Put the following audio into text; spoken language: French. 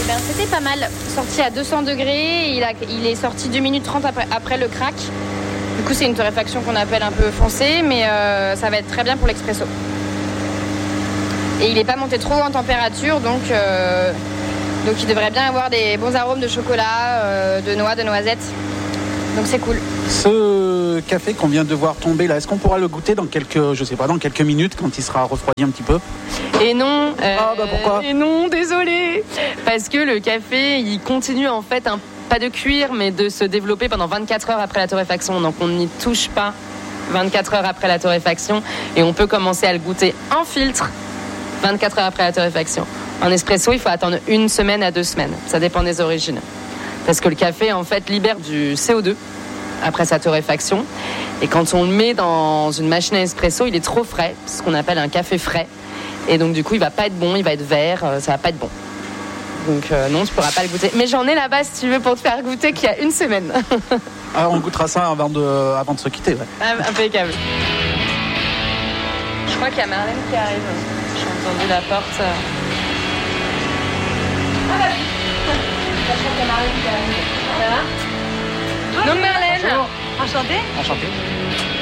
C'était pas mal. Sorti à 200 degrés, il est sorti 2 minutes 30 après le crack. Du coup, c'est une torréfaction qu'on appelle un peu foncée, mais ça va être très bien pour l'expresso. Et il n'est pas monté trop en température, donc il devrait bien avoir des bons arômes de chocolat, de noix, de noisettes. Donc c'est cool. Ce café qu'on vient de voir tomber là, est-ce qu'on pourra le goûter dans quelques minutes quand il sera refroidi un petit peu? Et non. Pourquoi? Et non, désolé. Parce que le café, il continue en fait pas de cuire, mais de se développer pendant 24 heures après la torréfaction. Donc on n'y touche pas 24 heures après la torréfaction. Et on peut commencer à le goûter en filtre 24 heures après la torréfaction. En espresso, il faut attendre 1 semaine à 2 semaines. Ça dépend des origines. Parce que le café, en fait, libère du CO2 après sa torréfaction. Et quand on le met dans une machine à espresso, il est trop frais, ce qu'on appelle un café frais. Et donc, du coup, il va pas être bon, il va être vert, ça va pas être bon. Donc, non, tu pourras pas le goûter. Mais j'en ai là-bas, si tu veux, pour te faire goûter, qu'il y a 1 semaine. Ah, on goûtera ça avant de se quitter, ouais. Impeccable. Je crois qu'il y a Marlène qui arrive. J'ai entendu la porte. Ah bah oui. Je crois qu'il y a Marlène qui arrive. Ça va? Donc Marlène. Bonjour. Enchantée. Enchanté.